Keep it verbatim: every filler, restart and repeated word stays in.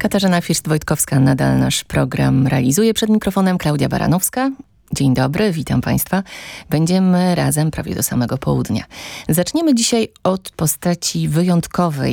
Katarzyna First-Wojtkowska nadal nasz program realizuje. Przed mikrofonem Klaudia Baranowska. Dzień dobry, witam Państwa. Będziemy razem prawie do samego południa. Zaczniemy dzisiaj od postaci wyjątkowej